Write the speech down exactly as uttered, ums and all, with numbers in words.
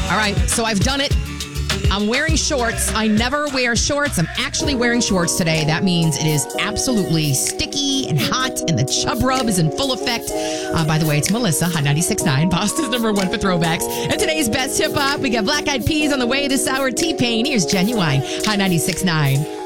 All right, so I've done it. I'm wearing shorts. I never wear shorts. I'm actually wearing shorts today. That means it is absolutely sticky and hot, and the chub rub is in full effect. Uh, by the way, it's Melissa, Hot ninety-six point nine, Boston's number one for throwbacks. And today's best hip-hop, we got Black Eyed Peas on the way this hour, T-Pain. Here's Genuine, Hot ninety-six point nine.